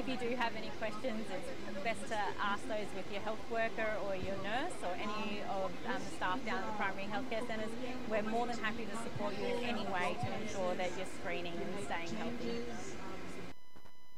you do have any questions, it's best to ask those with your health worker or your nurse or any of the staff down at the primary healthcare centres. We're more than happy to support you in any way to ensure that you're screening and staying healthy.